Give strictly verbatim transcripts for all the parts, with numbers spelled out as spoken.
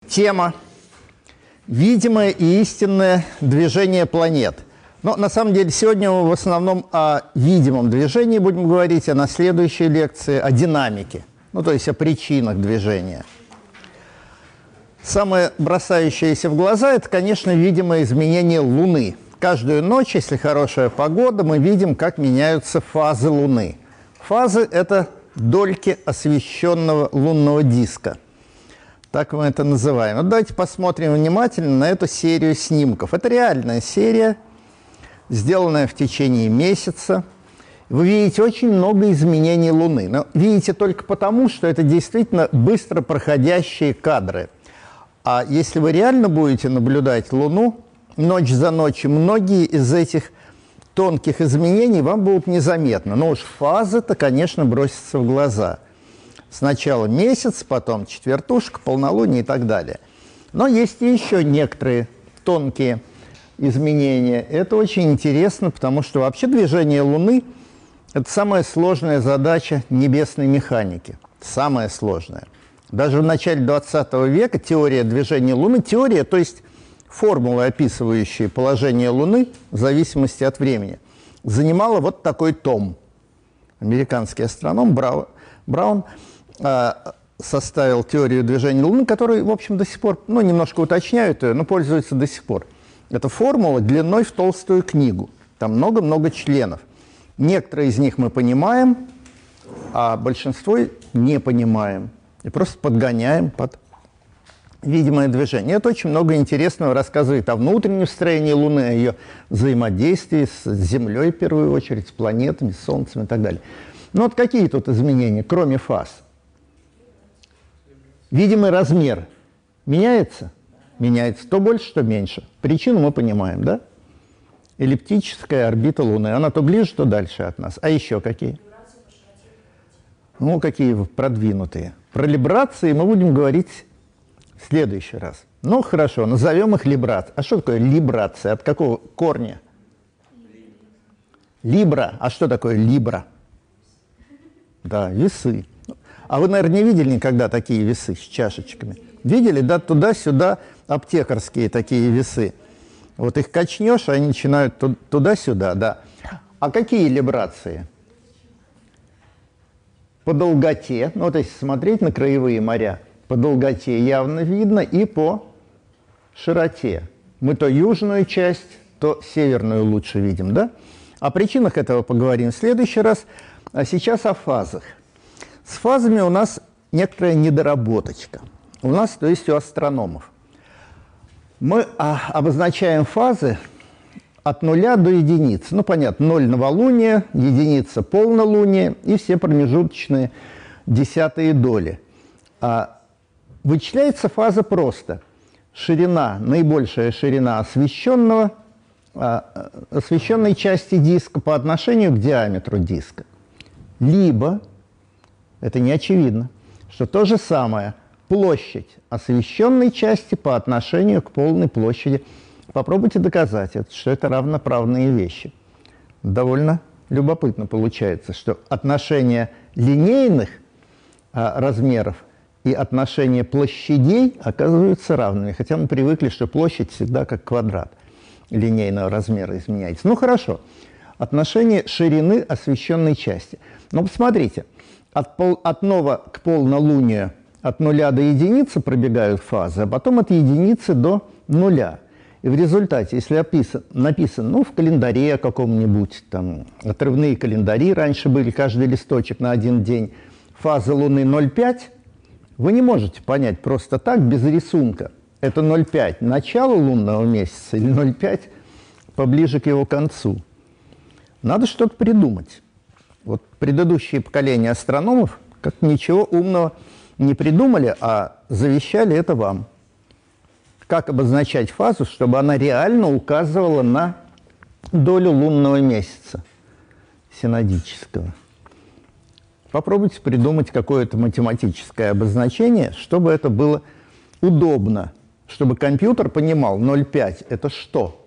Тема «Видимое и истинное движение планет». Но на самом деле сегодня мы в основном о видимом движении будем говорить, а на следующей лекции о динамике, ну то есть о причинах движения. Самое бросающееся в глаза – это, конечно, видимое изменение Луны. Каждую ночь, если хорошая погода, мы видим, как меняются фазы Луны. Фазы – это дольки освещенного лунного диска. Так мы это называем. Вот давайте посмотрим внимательно на эту серию снимков. Это реальная серия, сделанная в течение месяца. Вы видите очень много изменений Луны. Но видите только потому, что это действительно быстро проходящие кадры. А если вы реально будете наблюдать Луну ночь за ночью, многие из этих тонких изменений вам будут незаметны. Но уж фазы-то, конечно, бросятся в глаза. Сначала месяц, потом четвертушка, полнолуние и так далее. Но есть и еще некоторые тонкие изменения. Это очень интересно, потому что вообще движение Луны – это самая сложная задача небесной механики. Самая сложная. Даже в начале двадцатого века теория движения Луны, теория, то есть формулы, описывающие положение Луны в зависимости от времени, занимала вот такой том. Американский астроном Брау, Браун а, составил теорию движения Луны, которую, в общем, до сих пор, ну, немножко уточняют ее, но пользуются до сих пор. Это формула длиной в толстую книгу. Там много-много членов. Некоторые из них мы понимаем, а большинство не понимаем. И просто подгоняем под видимое движение. Это очень много интересного рассказывает о внутреннем строении Луны, о ее взаимодействии с Землей, в первую очередь, с планетами, с Солнцем и так далее. Ну вот какие тут изменения, кроме фаз? Видимый размер меняется? Меняется. То больше, то меньше. Причину мы понимаем, да? Эллиптическая орбита Луны. Она то ближе, то дальше от нас. А еще какие? Ну, какие продвинутые. Про либрации мы будем говорить в следующий раз. Ну, хорошо, назовем их либрацией. А что такое либрация? От какого корня? Либра. А что такое либра? Да, весы. А вы, наверное, не видели никогда такие весы с чашечками? Видели? Да, туда-сюда аптекарские такие весы. Вот их качнешь, они начинают туда-сюда, да. А какие либрации? По долготе, ну, вот если смотреть на краевые моря, по долготе явно видно и по широте. Мы то южную часть, то северную лучше видим, да? О причинах этого поговорим в следующий раз. А сейчас о фазах. С фазами у нас некоторая недоработочка. У нас, то есть у астрономов. Мы а, обозначаем фазы от нуля до единицы. Ну, понятно, ноль новолуние, единица полнолуние и все промежуточные десятые доли. А вычисляется фаза просто. Ширина, наибольшая ширина освещенного, а, освещенной части диска по отношению к диаметру диска. Либо, это не очевидно, что то же самое площадь освещенной части по отношению к полной площади. Попробуйте доказать, что это равноправные вещи. Довольно любопытно получается, что отношение линейных а, размеров и отношение площадей оказываются равными. Хотя мы привыкли, что площадь всегда как квадрат линейного размера изменяется. Ну хорошо, отношение ширины освещенной части. Но посмотрите, от, пол, от нова к полнолунию от нуля до единицы пробегают фазы, а потом от единицы до нуля. И в результате, если описан, написано, ну, в календаре каком-нибудь, там, отрывные календари раньше были, каждый листочек на один день, фаза Луны ноль пять, вы не можете понять просто так, без рисунка. Это ноль пять начало лунного месяца или ноль пять поближе к его концу. Надо что-то придумать. Вот предыдущие поколения астрономов как ничего умного не придумали, а завещали это вам. Как обозначать фазу, чтобы она реально указывала на долю лунного месяца синодического. Попробуйте придумать какое-то математическое обозначение, чтобы это было удобно, чтобы компьютер понимал, ноль пять – это что?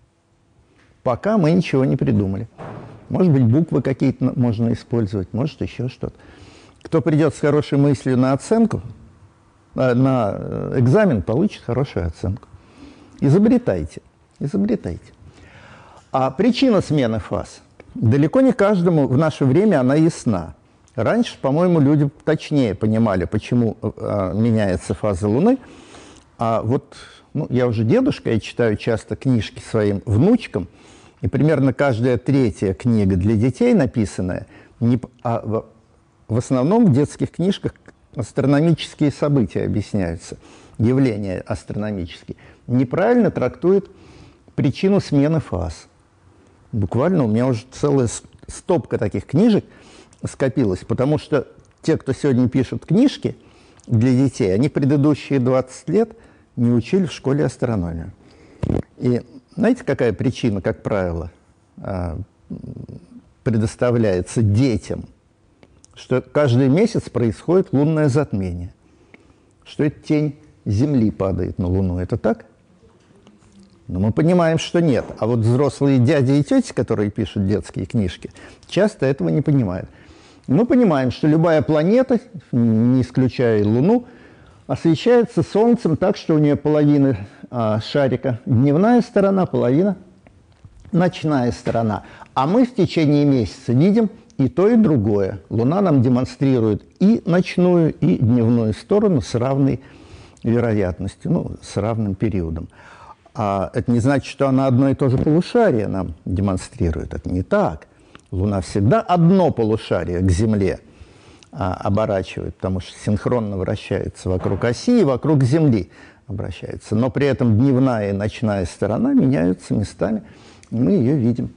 Пока мы ничего не придумали. Может быть, буквы какие-то можно использовать, может, еще что-то. Кто придет с хорошей мыслью на оценку, на экзамен, получит хорошую оценку. Изобретайте, изобретайте. А причина смены фаз. Далеко не каждому в наше время она ясна. Раньше, по-моему, люди точнее понимали, почему а, меняется фаза Луны. А вот ну, я уже дедушка, я читаю часто книжки своим внучкам, и примерно каждая третья книга для детей написанная, не, а в, в основном в детских книжках астрономические события объясняются, явления астрономические, неправильно трактует причину смены фаз. Буквально у меня уже целая стопка таких книжек скопилась, потому что те, кто сегодня пишут книжки для детей, они предыдущие двадцать лет не учили в школе астрономию. И знаете, какая причина, как правило, предоставляется детям? Что каждый месяц происходит лунное затмение. Что это тень Земли падает на Луну. Это так? Но мы понимаем, что нет. А вот взрослые дяди и тети, которые пишут детские книжки, часто этого не понимают. Мы понимаем, что любая планета, не исключая и Луну, освещается Солнцем так, что у нее половина а, шарика дневная сторона, половина ночная сторона. А мы в течение месяца видим и то, и другое. Луна нам демонстрирует и ночную, и дневную сторону с равной вероятностью, ну, с равным периодом. А это не значит, что она одно и то же полушарие нам демонстрирует. Это не так. Луна всегда одно полушарие к Земле а, оборачивает, потому что синхронно вращается вокруг оси и вокруг Земли обращается. Но при этом дневная и ночная сторона меняются местами, и мы ее видим.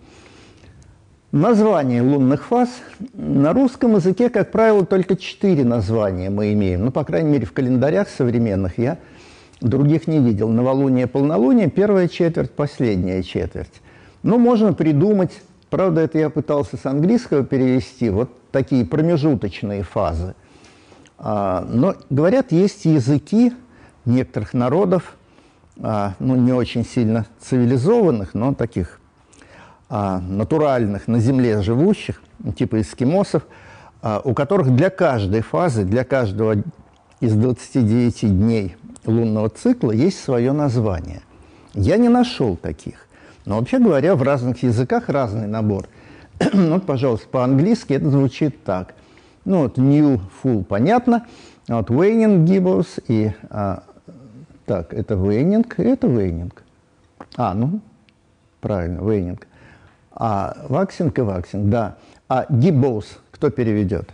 Название лунных фаз. На русском языке, как правило, только четыре названия мы имеем. Ну, по крайней мере, в календарях современных я других не видел. Новолуние, полнолуние, первая четверть, последняя четверть. Ну, можно придумать, правда, это я пытался с английского перевести, вот такие промежуточные фазы. А, но, говорят, есть языки некоторых народов, а, ну, не очень сильно цивилизованных, но таких а, натуральных, на Земле живущих, типа эскимосов, а, у которых для каждой фазы, для каждого из двадцати девяти дней лунного цикла есть свое название. Я не нашел таких. Но вообще говоря, в разных языках разный набор. Ну, вот, пожалуйста, по-английски это звучит так. Ну, вот new, full, понятно. А вот waning gibbous и... А, так, это waning, это waning. А, ну, правильно, waning. А waxing и waxing, да. А gibbous кто переведет?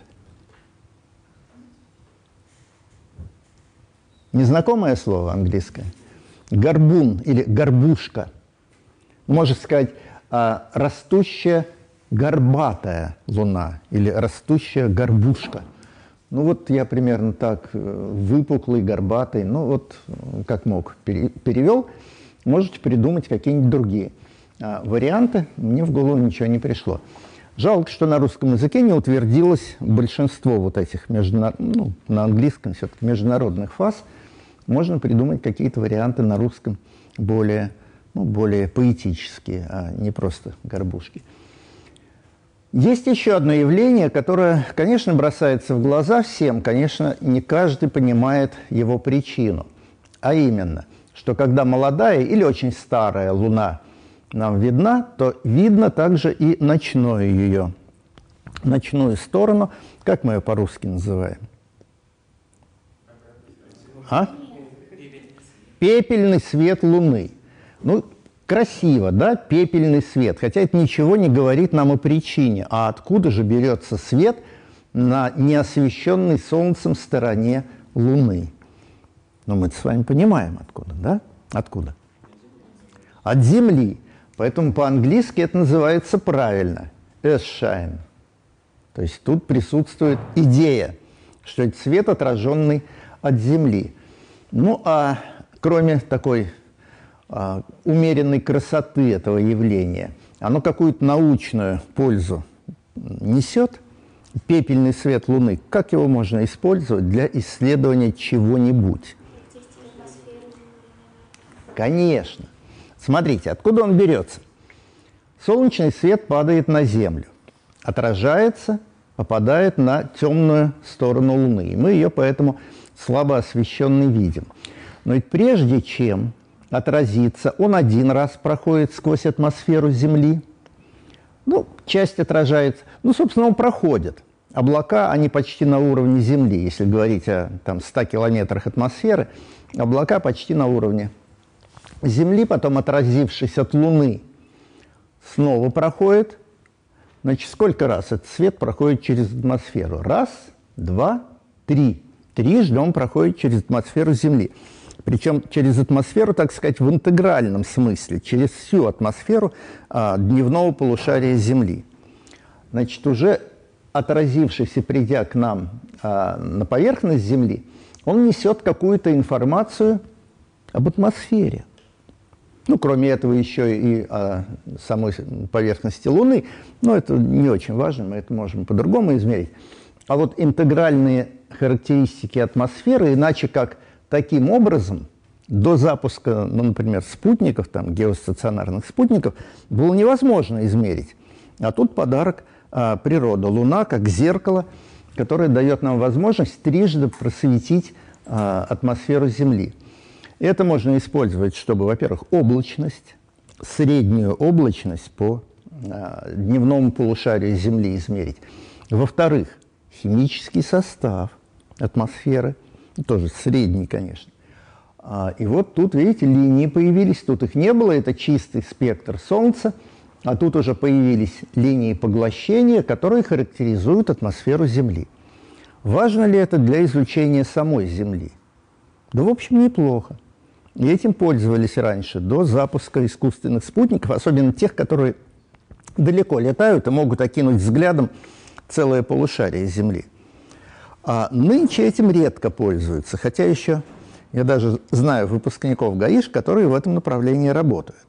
Незнакомое слово английское? Горбун или горбушка. Можно сказать, а, растущая горбатая луна или растущая горбушка. Ну вот я примерно так, выпуклый, горбатый, ну вот как мог перевел. Можете придумать какие-нибудь другие а, варианты. Мне в голову ничего не пришло. Жалко, что на русском языке не утвердилось большинство вот этих, международ... ну, на английском все-таки международных фаз. Можно придумать какие-то варианты на русском более, ну, более поэтические, а не просто горбушки. Есть еще одно явление, которое, конечно, бросается в глаза всем, конечно, не каждый понимает его причину. А именно, что когда молодая или очень старая луна нам видна, то видно также и ночную ее, ночную сторону, как мы ее по-русски называем? А? Пепельный свет Луны. Ну, красиво, да, пепельный свет. Хотя это ничего не говорит нам о причине. А откуда же берется свет на неосвещенной Солнцем стороне Луны? Ну, мы с вами понимаем, откуда, да? Откуда? От Земли. Поэтому по-английски это называется правильно. Earthshine. То есть тут присутствует идея, что это свет, отраженный от Земли. Ну, а кроме такой а, умеренной красоты этого явления, оно какую-то научную пользу несет. Пепельный свет Луны, как его можно использовать для исследования чего-нибудь? Конечно. Смотрите, откуда он берется? Солнечный свет падает на Землю, отражается, попадает на темную сторону Луны. И мы ее поэтому слабо освещенный видим. Но ведь прежде чем отразиться, он один раз проходит сквозь атмосферу Земли. Ну, часть отражается. Ну, собственно, он проходит. Облака, они почти на уровне Земли. Если говорить о там, ста километрах атмосферы, облака почти на уровне Земли, потом, отразившись от Луны, снова проходит. Значит, сколько раз этот свет проходит через атмосферу? Раз, два, три. Трижды он проходит через атмосферу Земли. Причем через атмосферу, так сказать, в интегральном смысле, через всю атмосферу а, дневного полушария Земли. Значит, уже отразившись и придя к нам а, на поверхность Земли, он несет какую-то информацию об атмосфере. Ну, кроме этого, еще и о самой поверхности Луны. Но это не очень важно, мы это можем по-другому измерить. А вот интегральные характеристики атмосферы, иначе как таким образом, до запуска, ну, например, спутников, там, геостационарных спутников, было невозможно измерить. А тут подарок а, природы. Луна как зеркало, которое дает нам возможность трижды просветить а, атмосферу Земли. Это можно использовать, чтобы, во-первых, облачность, среднюю облачность по а, дневному полушарию Земли измерить. Во-вторых, химический состав атмосферы, тоже средний, конечно. А, и вот тут, видите, линии появились, тут их не было, это чистый спектр Солнца, а тут уже появились линии поглощения, которые характеризуют атмосферу Земли. Важно ли это для изучения самой Земли? Да, в общем, неплохо. И этим пользовались раньше, до запуска искусственных спутников, особенно тех, которые далеко летают и могут окинуть взглядом целое полушарие Земли. А нынче этим редко пользуются, хотя еще я даже знаю выпускников ГАИШ, которые в этом направлении работают.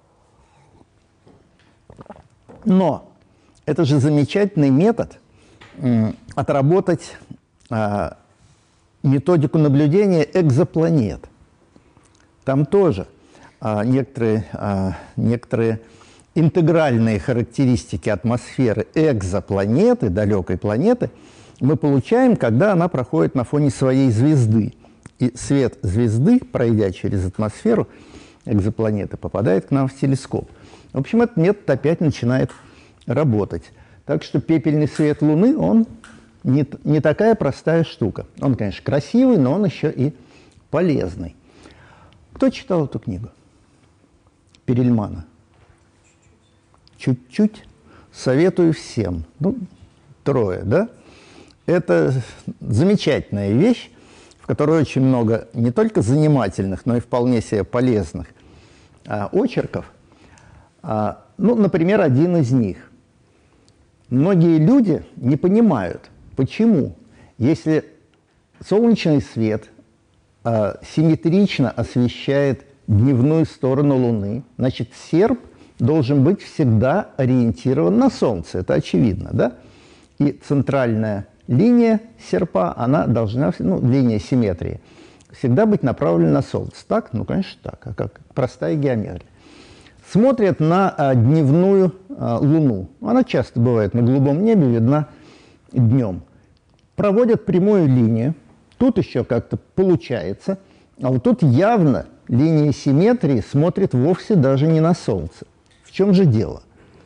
Но это же замечательный метод м, отработать а, методику наблюдения экзопланет. Там тоже а, некоторые, а, некоторые интегральные характеристики атмосферы экзопланеты, далекой планеты, мы получаем, когда она проходит на фоне своей звезды. И свет звезды, пройдя через атмосферу экзопланеты, попадает к нам в телескоп. В общем, этот метод опять начинает работать. Так что пепельный свет Луны, он не, не такая простая штука. Он, конечно, красивый, но он еще и полезный. Кто читал эту книгу? Перельмана. Чуть-чуть. Советую всем. Ну, трое, да? Это замечательная вещь, в которой очень много не только занимательных, но и вполне себе полезных а, очерков. А, ну, например, один из них. Многие люди не понимают, почему, если солнечный свет а, симметрично освещает дневную сторону Луны, значит, серп должен быть всегда ориентирован на Солнце. Это очевидно, да? И центральная линия серпа, она должна, ну, линия симметрии, всегда быть направлена на Солнце. Так? Ну, конечно, так. А как? Простая геометрия. Смотрят на а, дневную а, Луну. Она часто бывает на голубом небе, видна днем. Проводят прямую линию. Тут еще как-то получается. А вот тут явно линия симметрии смотрит вовсе даже не на Солнце. В чем же дело?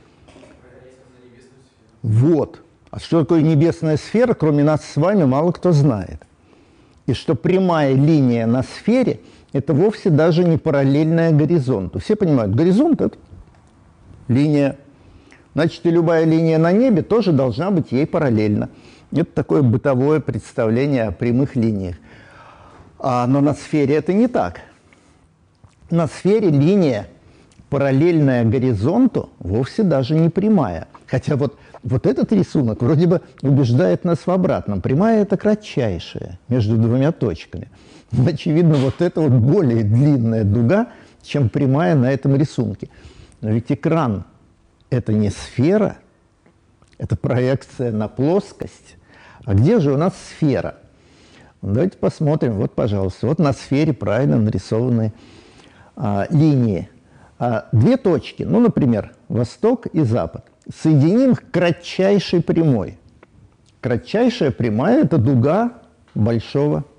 Вот. А что такое небесная сфера, кроме нас с вами, мало кто знает. И что прямая линия на сфере – это вовсе даже не параллельная горизонту. Все понимают, горизонт – это линия. Значит, и любая линия на небе тоже должна быть ей параллельна. Это такое бытовое представление о прямых линиях. А, но на сфере это не так. На сфере линия, параллельная горизонту, вовсе даже не прямая. Хотя вот, вот этот рисунок вроде бы убеждает нас в обратном. Прямая – это кратчайшая между двумя точками. Но, очевидно, вот это вот более длинная дуга, чем прямая на этом рисунке. Но ведь экран – это не сфера, это проекция на плоскость. А где же у нас сфера? Давайте посмотрим. Вот, пожалуйста, вот на сфере правильно нарисованы а, линии. А, две точки, ну, например, восток и запад. Соединим их кратчайшей прямой. Кратчайшая прямая – это дуга большого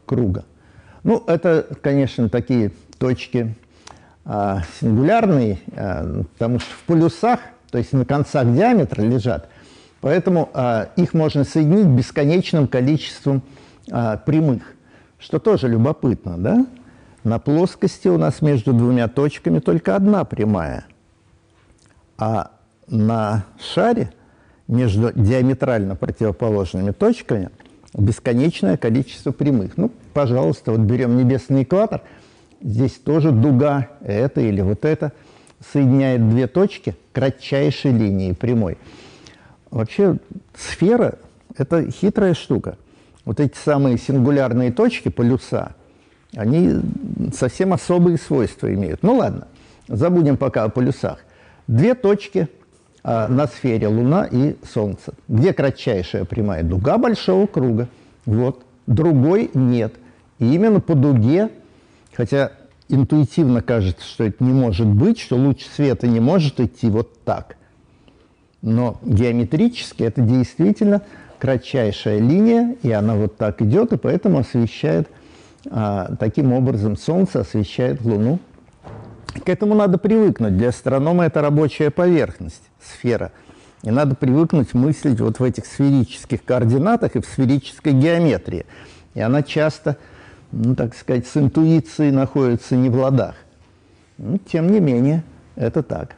круга. Ну, это, конечно, такие точки а, сингулярные, а, потому что в полюсах, то есть на концах диаметра лежат, поэтому а, их можно соединить бесконечным количеством а, прямых, что тоже любопытно, да? На плоскости у нас между двумя точками только одна прямая, а на шаре между диаметрально противоположными точками бесконечное количество прямых. Ну, пожалуйста, вот берем небесный экватор, здесь тоже дуга, это или вот это, соединяет две точки кратчайшей линией прямой. Вообще сфера – это хитрая штука. Вот эти самые сингулярные точки, полюса, они совсем особые свойства имеют. Ну ладно, забудем пока о полюсах. Две точки а, на сфере Луна и Солнце. Где кратчайшая прямая? Дуга большого круга. Вот. Другой нет. И именно по дуге, хотя интуитивно кажется, что это не может быть, что луч света не может идти вот так. Но геометрически это действительно кратчайшая линия, и она вот так идет, и поэтому освещает, а, таким образом Солнце освещает Луну. К этому надо привыкнуть. Для астронома это рабочая поверхность, сфера. И надо привыкнуть мыслить вот в этих сферических координатах и в сферической геометрии. И она часто, ну, так сказать, с интуицией находится не в ладах. Но, тем не менее, это так.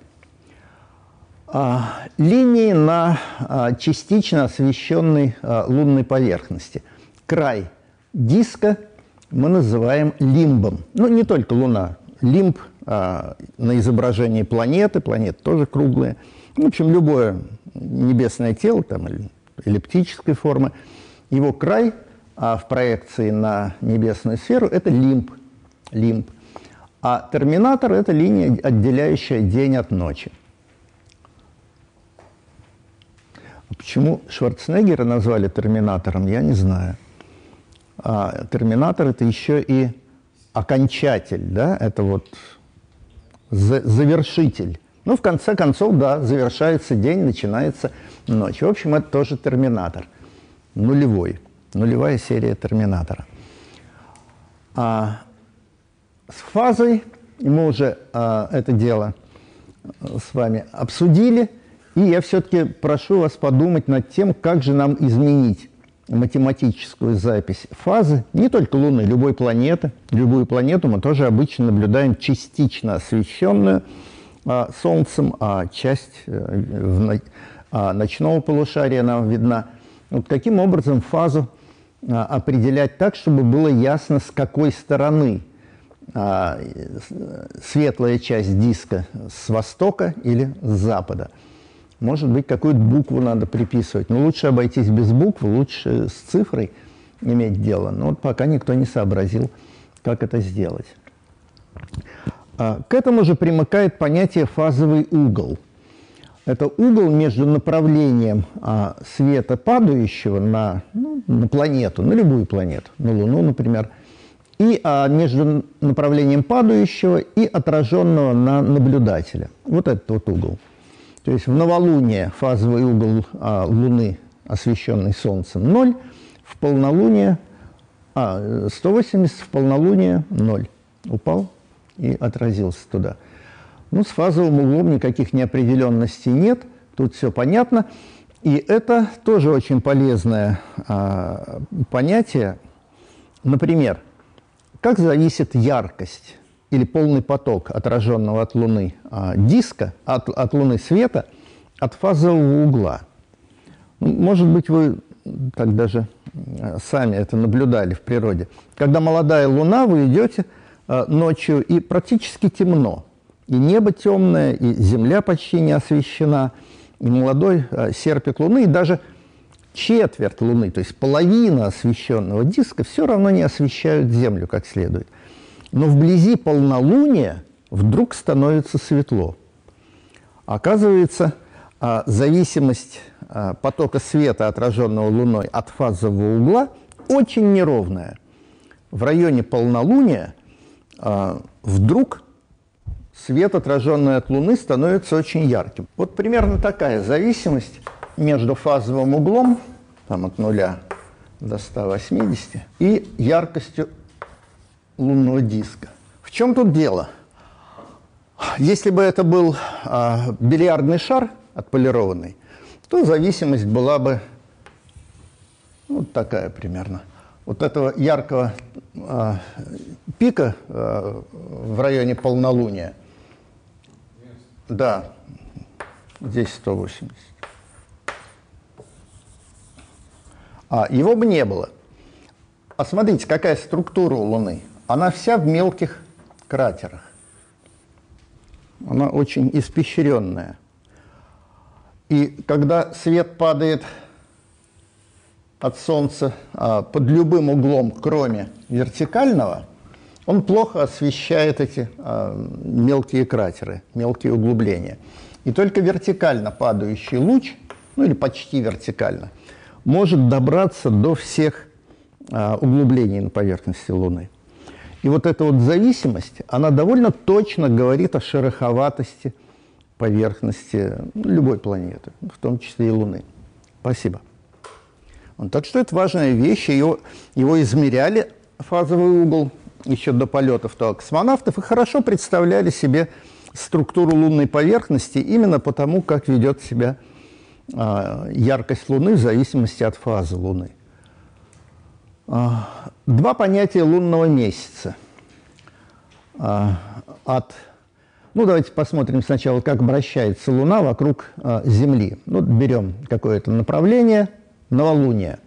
А, линии на а, частично освещенной а, лунной поверхности. Край диска мы называем лимбом. Ну, не только Луна. Лимб а, на изображении планеты, планеты тоже круглые. В общем, любое небесное тело, там, эллиптической формы, его край а в проекции на небесную сферу – это лимб. лимб. А терминатор – это линия, отделяющая день от ночи. Почему Шварценеггера назвали терминатором, я не знаю. А терминатор – это еще и окончатель, да, это вот за, завершитель. Ну, в конце концов, да, завершается день, начинается ночь. В общем, это тоже терминатор. Нулевой. Нулевая серия терминатора. А с фазой мы уже а, это дело с вами обсудили. И я все-таки прошу вас подумать над тем, как же нам изменить математическую запись фазы не только Луны, любой планеты. Любую планету мы тоже обычно наблюдаем частично освещенную а, Солнцем, а часть а, в, а, ночного полушария нам видна. Вот каким образом фазу а, определять так, чтобы было ясно, с какой стороны а, светлая часть диска, с востока или с запада. Может быть, какую-то букву надо приписывать. Но лучше обойтись без букв, лучше с цифрой иметь дело. Но вот пока никто не сообразил, как это сделать. К этому же примыкает понятие фазовый угол. Это угол между направлением света, падающего на, ну, на планету, на любую планету, на Луну, например, и между направлением падающего и отраженного на наблюдателя. Вот этот вот угол. То есть в новолуние фазовый угол а, Луны, освещенный Солнцем, ноль, в полнолуние, а, сто восемьдесят, в полнолуние ноль. Упал и отразился туда. Ну, с фазовым углом никаких неопределенностей нет, тут все понятно. И это тоже очень полезное а, понятие. Например, как зависит яркость или полный поток отраженного от Луны а, диска, от, от Луны света, от фазового угла. Может быть, вы так даже сами это наблюдали в природе. Когда молодая Луна, вы идете а, ночью, и практически темно. И небо темное, и Земля почти не освещена, и молодой а, серпик Луны, и даже четверть Луны, то есть половина освещенного диска, все равно не освещают Землю как следует. Но вблизи полнолуния вдруг становится светло. Оказывается, зависимость потока света, отраженного Луной, от фазового угла очень неровная. В районе полнолуния вдруг свет, отраженный от Луны, становится очень ярким. Вот примерно такая зависимость между фазовым углом, там от нуля до ста восьмидесяти, и яркостью лунного диска. В чем тут дело? Если бы это был а, бильярдный шар отполированный, то зависимость была бы вот такая примерно. Вот этого яркого а, пика а, в районе полнолуния, да, здесь сто восемьдесят. А, его бы не было. А смотрите, какая структура у Луны. Она вся в мелких кратерах. Она очень испещренная. И когда свет падает от Солнца а, под любым углом, кроме вертикального, он плохо освещает эти а, мелкие кратеры, мелкие углубления. И только вертикально падающий луч, ну или почти вертикально, может добраться до всех а, углублений на поверхности Луны. И вот эта вот зависимость, она довольно точно говорит о шероховатости поверхности любой планеты, в том числе и Луны. Спасибо. Так что это важная вещь. Его, его измеряли, фазовый угол, еще до полетов то космонавтов, и хорошо представляли себе структуру лунной поверхности именно потому, как ведет себя а, яркость Луны в зависимости от фазы Луны. А, два понятия лунного месяца. А, от, ну, давайте посмотрим сначала, как вращается Луна вокруг а, Земли. Ну, берем какое-то направление, новолуние.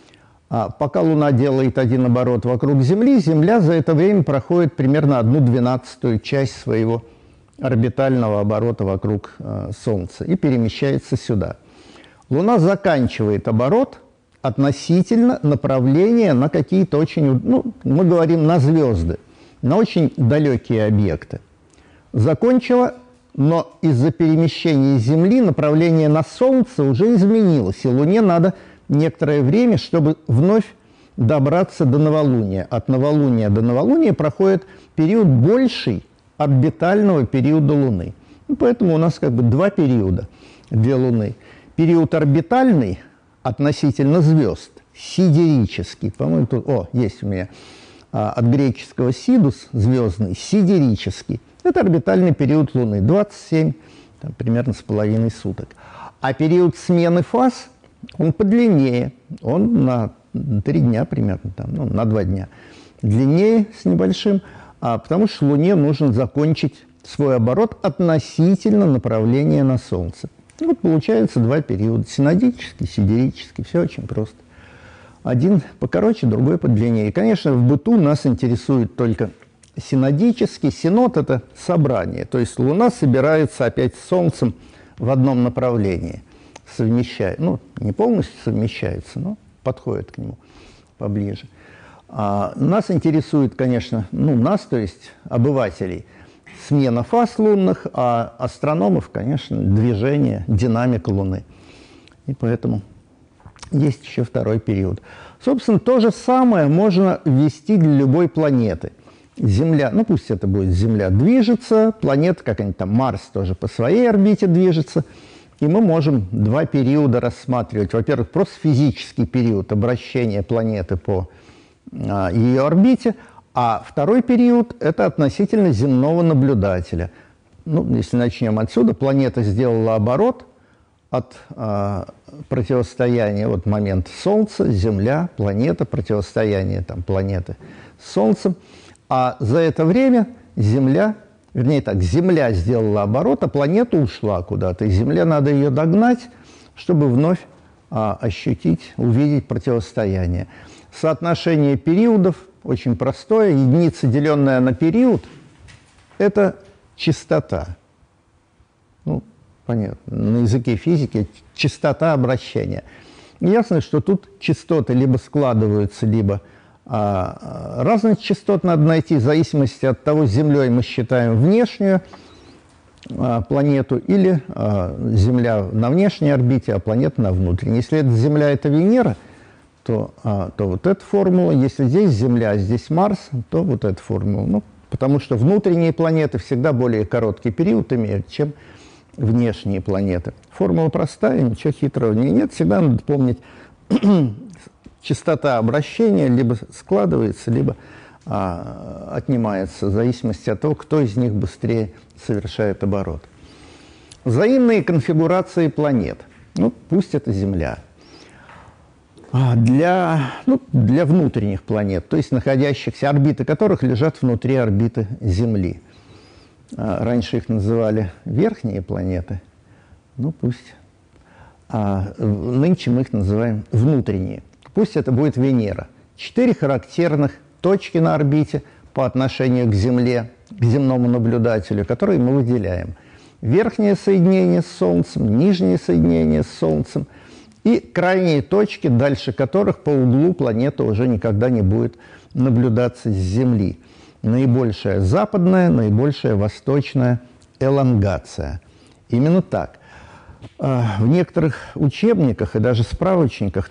А пока Луна делает один оборот вокруг Земли, Земля за это время проходит примерно одну двенадцатую часть своего орбитального оборота вокруг э, Солнца и перемещается сюда. Луна заканчивает оборот относительно направления на какие-то очень, ну, мы говорим на звезды, на очень далекие объекты. Закончила, но из-за перемещения Земли направление на Солнце уже изменилось, и Луне надо некоторое время, чтобы вновь добраться до новолуния. От новолуния до новолуния проходит период больший орбитального периода Луны. И поэтому у нас как бы два периода для Луны. Период орбитальный относительно звезд, сидерический. По-моему, тут, о, есть у меня а, от греческого сидус, звездный, сидерический. Это орбитальный период Луны, двадцать семь, там, примерно с половиной суток. А период смены фаз, он подлиннее, он на три дня примерно, там, ну, на два дня. Длиннее с небольшим, а, потому что Луне нужно закончить свой оборот относительно направления на Солнце. И вот получается два периода, синодический, сидерический, все очень просто. Один покороче, другой подлиннее. И, конечно, в быту нас интересует только синодический. Синод – это собрание, то есть Луна собирается опять с Солнцем в одном направлении. Совмещает, ну, не полностью совмещается, но подходит к нему поближе. А нас интересует, конечно, ну, нас, то есть обывателей, смена фаз лунных, а астрономов, конечно, движение, динамика Луны. И поэтому есть еще второй период. Собственно, то же самое можно ввести для любой планеты. Земля, ну пусть это будет Земля, движется, планета какая-нибудь там, Марс тоже по своей орбите движется. И мы можем два периода рассматривать. Во-первых, просто физический период обращения планеты по а, ее орбите, а второй период – это относительно земного наблюдателя. Ну, если начнем отсюда, планета сделала оборот от а, противостояния, вот момент Солнца, Земля, планета, противостояние там, планеты с Солнцем, а за это время Земля… Вернее так, Земля сделала оборот, а планета ушла куда-то. И Земле надо ее догнать, чтобы вновь а, ощутить, увидеть противостояние. Соотношение периодов очень простое. Единица, деленная на период, это частота. Ну, понятно, на языке физики частота обращения. Ясно, что тут частоты либо складываются, либо… А разность частот надо найти в зависимости от того, с Землей мы считаем внешнюю а, планету или а, Земля на внешней орбите, а планета на внутренней. Если это Земля, это Венера, то, а, то вот эта формула. Если здесь Земля, а здесь Марс, то вот эта формула. Ну, потому что внутренние планеты всегда более короткий период имеют, чем внешние планеты. Формула простая, ничего хитрого в ней нет. Всегда надо помнить частота обращения либо складывается, либо а, отнимается, в зависимости от того, кто из них быстрее совершает оборот. Взаимные конфигурации планет. Ну, пусть это Земля. Для, ну, для внутренних планет, то есть находящихся, орбиты которых лежат внутри орбиты Земли. Раньше их называли верхние планеты, ну пусть. А нынче мы их называем внутренние. Пусть это будет Венера. Четыре характерных точки на орбите по отношению к Земле, к земному наблюдателю, которые мы выделяем. Верхнее соединение с Солнцем, нижнее соединение с Солнцем и крайние точки, дальше которых по углу планета уже никогда не будет наблюдаться с Земли. Наибольшая западная, наибольшая восточная элонгация. Именно так. В некоторых учебниках и даже справочниках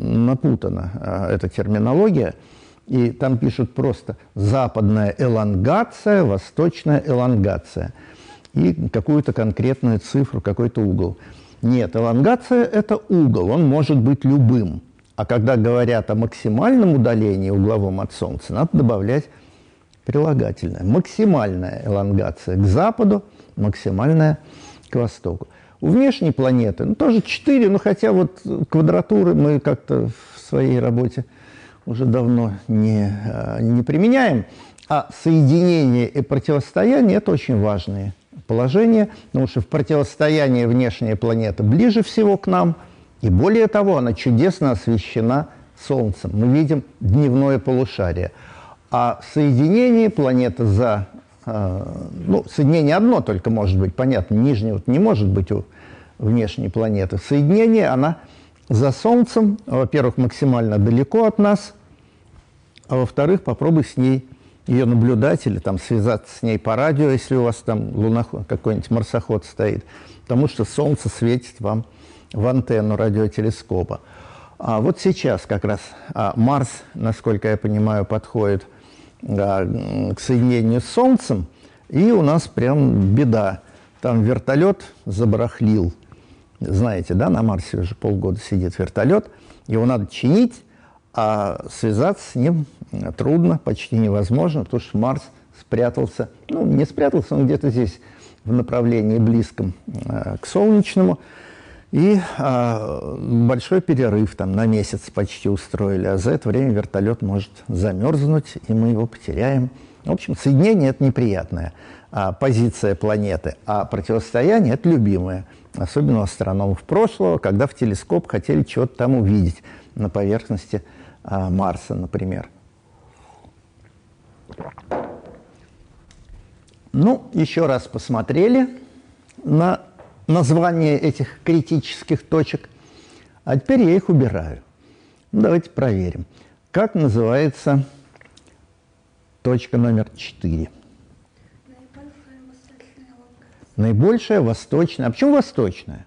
напутана эта терминология, и там пишут просто западная элонгация, восточная элонгация и какую-то конкретную цифру, какой-то угол. Нет, элонгация – это угол, он может быть любым. А когда говорят о максимальном удалении угловом от Солнца, надо добавлять прилагательное. Максимальная элонгация к западу, максимальная к востоку. У внешней планеты ну, тоже четыре, но хотя вот квадратуры мы как-то в своей работе уже давно не, не применяем. А соединение и противостояние – это очень важные положения, потому что в противостоянии внешняя планета ближе всего к нам, и более того, она чудесно освещена Солнцем. Мы видим дневное полушарие. А соединение планеты за... Ну, соединение одно только может быть, понятно, нижнего не может быть у внешней планеты. Соединение, она за Солнцем, во-первых, максимально далеко от нас, а во-вторых, попробуй с ней, ее наблюдать или там связаться с ней по радио, если у вас там луноход, какой-нибудь марсоход стоит, потому что Солнце светит вам в антенну радиотелескопа. А вот сейчас как раз а, Марс, насколько я понимаю, подходит а, к соединению с Солнцем, и у нас прям беда. Там вертолет забарахлил. Знаете, да, на Марсе уже полгода сидит вертолет, его надо чинить, а связаться с ним трудно, почти невозможно, потому что Марс спрятался, ну, не спрятался, он где-то здесь в направлении близком э, к солнечному, и э, большой перерыв там на месяц почти устроили, а за это время вертолет может замерзнуть, и мы его потеряем. В общем, соединение – это неприятная а, позиция планеты, а противостояние – это любимое, особенно у астрономов прошлого, когда в телескоп хотели чего-то там увидеть на поверхности а, Марса, например. Ну, еще раз посмотрели на название этих критических точек, а теперь я их убираю. Ну, давайте проверим, как называется точка номер четыре. Наибольшая восточная. А почему восточная?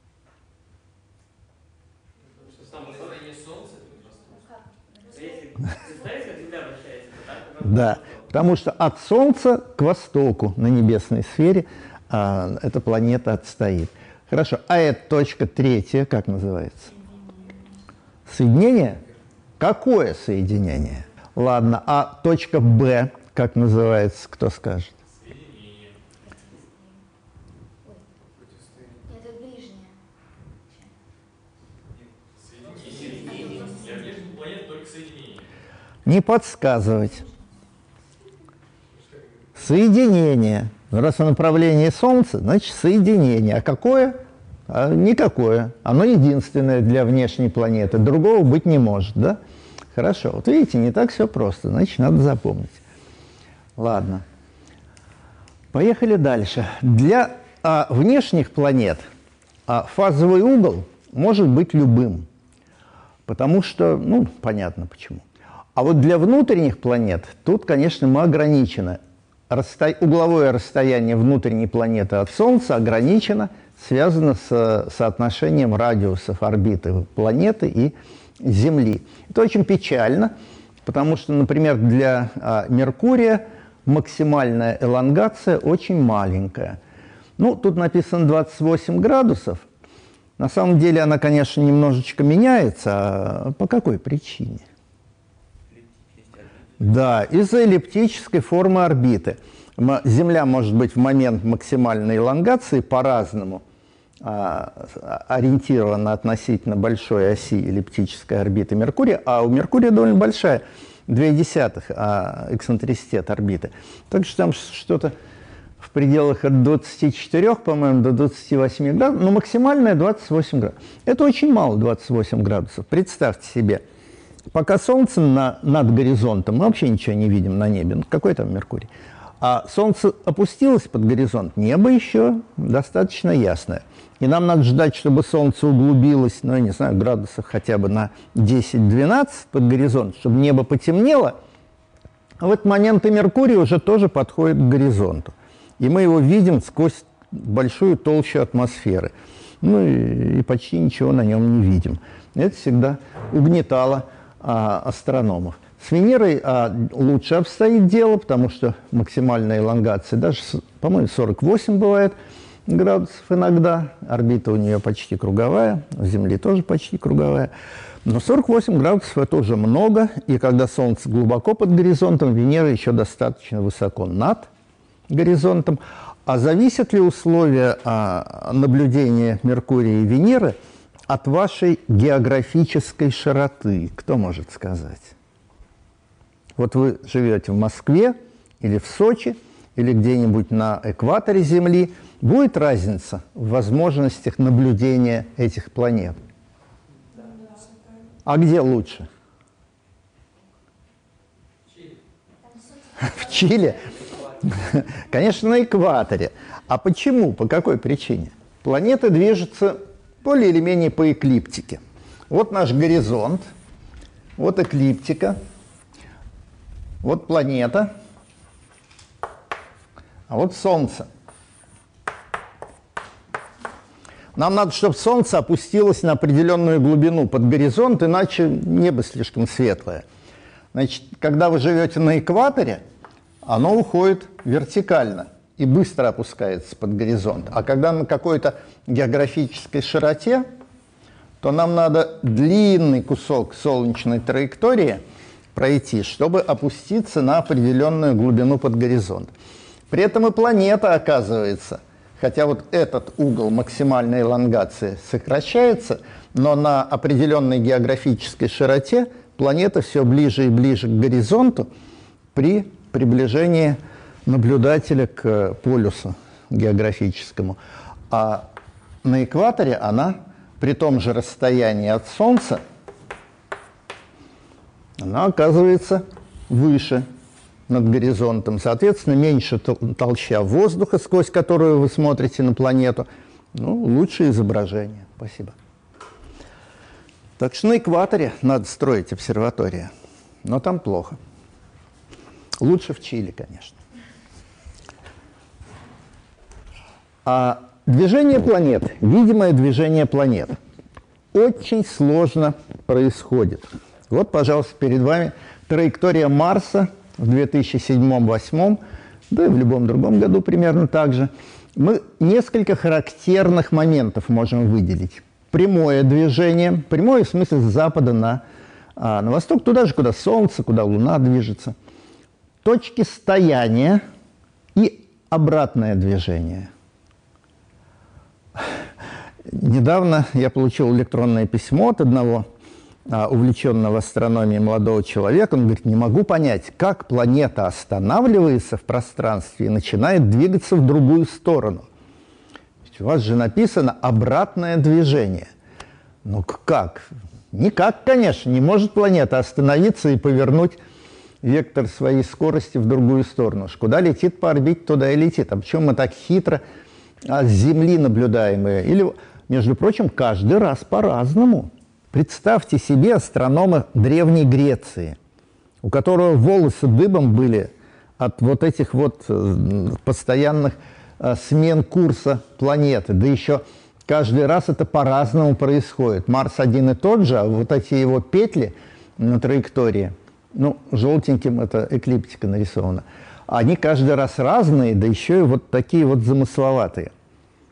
Да, потому что от Солнца к востоку на небесной сфере а, эта планета отстоит. Хорошо, а эта точка третья, как называется? Соединение? Какое соединение? Ладно, а точка Б, как называется, кто скажет? Соединение. Это ближнее. Соединение. Для внешних планет только соединение. Не подсказывать. Соединение. Раз в направлении Солнца, значит соединение. А какое? А никакое. Оно единственное для внешней планеты. Другого быть не может, да? Хорошо. Вот видите, не так все просто. Значит, надо запомнить. Ладно. Поехали дальше. Для а, внешних планет а, фазовый угол может быть любым. Потому что, ну, понятно почему. А вот для внутренних планет тут, конечно, мы ограничены. Расто... Угловое расстояние внутренней планеты от Солнца ограничено, связано с соотношением радиусов орбиты планеты и Земли. Это очень печально, потому что, например, для а, Меркурия максимальная элонгация очень маленькая. Ну, тут написано двадцать восемь градусов, На самом деле она, конечно, немножечко меняется. А по какой причине? Да, из-за эллиптической формы орбиты. Земля может быть в момент максимальной элонгации по-разному а, ориентирована относительно большой оси эллиптической орбиты Меркурия, а у Меркурия довольно большая, две десятых а, эксцентриситет орбиты. Так что там что-то в пределах от двадцати четырёх, по-моему, до двадцати восьми градусов, но максимальная двадцать восемь градусов. Это очень мало, двадцать восемь градусов. Представьте себе, пока Солнце на, над горизонтом, мы вообще ничего не видим на небе. Ну, какой там Меркурий? А Солнце опустилось под горизонт, небо еще достаточно ясное. И нам надо ждать, чтобы Солнце углубилось, ну, я не знаю, градусов хотя бы на десять-двенадцать под горизонт, чтобы небо потемнело. А в этот момент и Меркурий уже тоже подходит к горизонту. И мы его видим сквозь большую толщу атмосферы. Ну и, и почти ничего на нем не видим. Это всегда угнетало а, астрономов. С Венерой а, лучше обстоит дело, потому что максимальная элонгация, даже, по-моему, сорок восемь бывает градусов иногда. Орбита у нее почти круговая, у Земли тоже почти круговая. Но сорок восемь градусов – это уже много, и когда Солнце глубоко под горизонтом, Венера еще достаточно высоко над горизонтом. А зависят ли условия а, наблюдения Меркурия и Венеры от вашей географической широты? Кто может сказать? Вот вы живете в Москве или в Сочи, или где-нибудь на экваторе Земли. Будет разница в возможностях наблюдения этих планет? А где лучше? В Чили? Конечно, на экваторе. А почему? По какой причине? Планеты движутся более или менее по эклиптике. Вот наш горизонт, вот эклиптика, вот планета, а вот Солнце. Нам надо, чтобы Солнце опустилось на определенную глубину под горизонт, иначе небо слишком светлое. Значит, когда вы живете на экваторе, оно уходит вертикально и быстро опускается под горизонт. А когда на какой-то географической широте, то нам надо длинный кусок солнечной траектории пройти, чтобы опуститься на определенную глубину под горизонт. При этом и планета, оказывается, хотя вот этот угол максимальной элонгации сокращается, но на определенной географической широте планета все ближе и ближе к горизонту при приближении наблюдателя к полюсу географическому. А на экваторе она при том же расстоянии от Солнца, она оказывается выше над горизонтом. Соответственно, меньше толща воздуха, сквозь которую вы смотрите на планету. Ну, лучшее изображение. Спасибо. Так что на экваторе надо строить обсерваторию. Но там плохо. Лучше в Чили, конечно. А движение планет, видимое движение планет, очень сложно происходит. Вот, пожалуйста, перед вами траектория Марса в две тысячи седьмом — две тысячи восьмом, да и в любом другом году примерно так же. Мы несколько характерных моментов можем выделить. Прямое движение, прямое в смысле с запада на, а, на восток, туда же, куда Солнце, куда Луна движется. Точки стояния и обратное движение. Недавно я получил электронное письмо от одного а, увлеченного астрономией молодого человека. Он говорит, не могу понять, как планета останавливается в пространстве и начинает двигаться в другую сторону. У вас же написано «обратное движение». Ну как? Никак, конечно. Не может планета остановиться и повернуть вектор своей скорости в другую сторону. Куда летит по орбите, туда и летит. А почему мы так хитро а с Земли наблюдаем ее? Или, между прочим, каждый раз по-разному. Представьте себе астронома Древней Греции, у которого волосы дыбом были от вот этих вот постоянных смен курса планеты. Да еще каждый раз это по-разному происходит. Марс один и тот же, а вот эти его петли на траектории, ну, желтеньким это эклиптика нарисована, они каждый раз разные, да еще и вот такие вот замысловатые.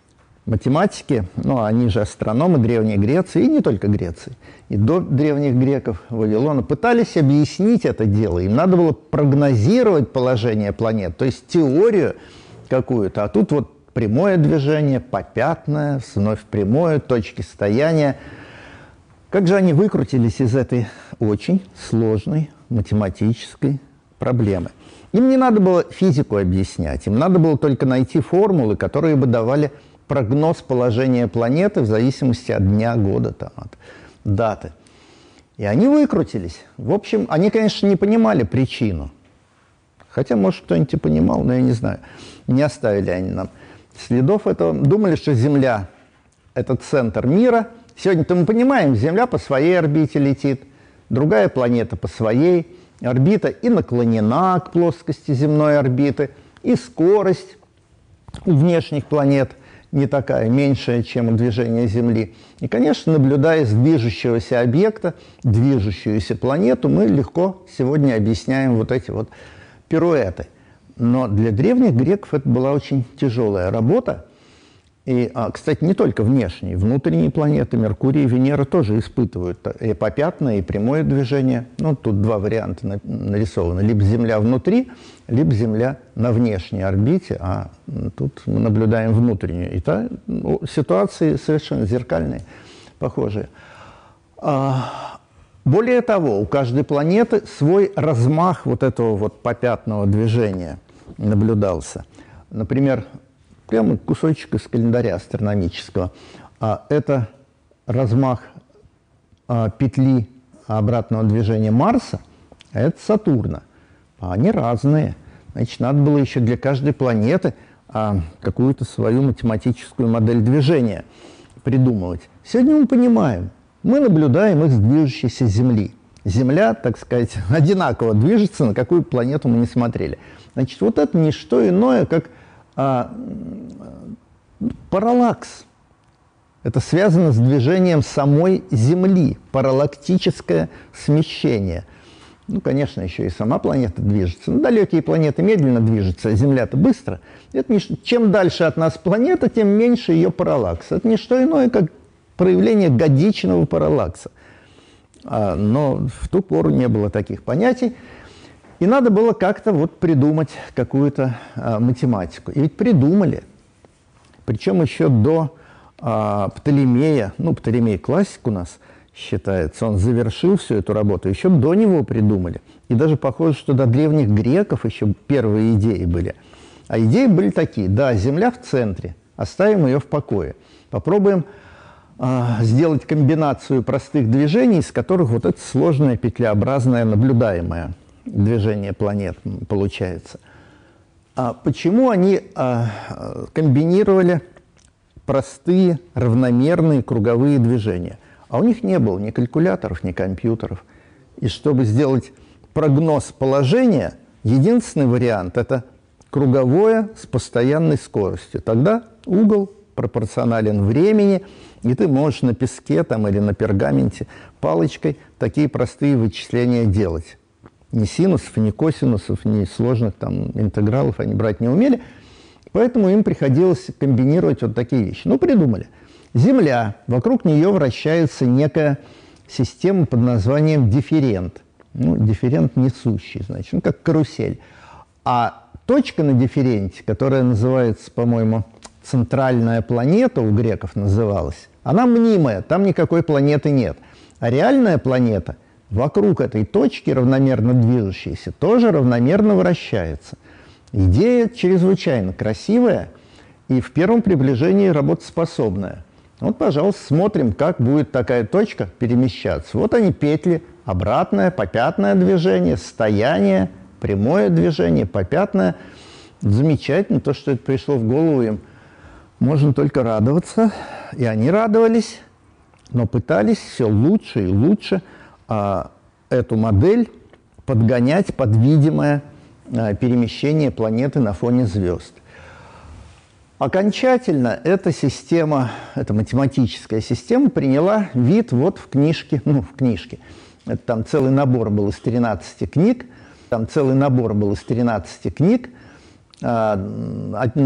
математики, ну, они же астрономы Древней Греции, и не только Греции, и до древних греков, Вавилона, пытались объяснить это дело. Им надо было прогнозировать положение планет, то есть теорию какую-то. А тут вот прямое движение, попятное, вновь прямое, точки стояния. Как же они выкрутились из этой очень сложной математической проблемы? Им не надо было физику объяснять, им надо было только найти формулы, которые бы давали прогноз положения планеты в зависимости от дня, года, там, от даты. И они выкрутились. В общем, они, конечно, не понимали причину. Хотя, может, кто-нибудь и понимал, но я не знаю. Не оставили они нам следов этого. Думали, что Земля – это центр мира. Сегодня-то мы понимаем, Земля по своей орбите летит, другая планета по своей. Орбита и наклонена к плоскости земной орбиты, и скорость у внешних планет не такая, меньшая, чем у движения Земли. И, конечно, наблюдая с движущегося объекта, движущуюся планету, мы легко сегодня объясняем вот эти вот пируэты. Но для древних греков это была очень тяжелая работа. И, а, кстати, не только внешние, внутренние планеты, Меркурий и Венера тоже испытывают и попятное, и прямое движение. Ну, тут два варианта нарисованы. Либо Земля внутри, либо Земля на внешней орбите, а тут мы наблюдаем внутреннюю. И та, ну, ситуации совершенно зеркальные, похожие. А, более того, у каждой планеты свой размах вот этого вот попятного движения наблюдался. Например, прямо кусочек из календаря астрономического. А, это размах а, петли обратного движения Марса, а это Сатурна. А они разные. Значит, надо было еще для каждой планеты а, какую-то свою математическую модель движения придумывать. Сегодня мы понимаем, мы наблюдаем их с движущейся Земли. Земля, так сказать, одинаково движется, на какую планету мы не смотрели. Значит, вот это не что иное, как а, параллакс. Это связано с движением самой Земли, параллактическое смещение. Ну, конечно, еще и сама планета движется. Но далекие планеты медленно движутся, а Земля-то быстро. Это не, чем дальше от нас планета, тем меньше ее параллакс. Это не что иное, как проявление годичного параллакса. А, но в ту пору не было таких понятий. И надо было как-то вот придумать какую-то а, математику. И ведь придумали. Причем еще до а, Птолемея, ну, Птолемей классик у нас считается, он завершил всю эту работу, еще до него придумали. И даже похоже, что до древних греков еще первые идеи были. А идеи были такие: да, Земля в центре, оставим ее в покое. Попробуем а, сделать комбинацию простых движений, из которых вот эта сложная петлеобразная наблюдаемая движение планет получается. А почему они а, комбинировали простые, равномерные круговые движения? А у них не было ни калькуляторов, ни компьютеров. И чтобы сделать прогноз положения, единственный вариант – это круговое с постоянной скоростью. Тогда угол пропорционален времени, и ты можешь на песке там, или на пергаменте палочкой такие простые вычисления делать. Ни синусов, ни косинусов, ни сложных там интегралов они брать не умели, поэтому им приходилось комбинировать вот такие вещи. Ну, придумали. Земля, вокруг нее вращается некая система под названием дифферент. Ну, дифферент несущий, значит, ну, как карусель. А точка на дифференте, которая называется, по-моему, центральная планета, у греков называлась, она мнимая, там никакой планеты нет. А реальная планета вокруг этой точки, равномерно движущейся, тоже равномерно вращается. Идея чрезвычайно красивая и в первом приближении работоспособная. Вот, пожалуйста, смотрим, как будет такая точка перемещаться. Вот они, петли, обратное, попятное движение, стояние, прямое движение, попятное. Замечательно, то, что это пришло в голову им, можно только радоваться. И они радовались, но пытались все лучше и лучше а, эту модель подгонять под видимое а, перемещение планеты на фоне звезд. Окончательно эта система, эта математическая система приняла вид вот в книжке, ну, в книжке. Это там целый набор был из тринадцати книг, там целый набор был из тринадцати книг.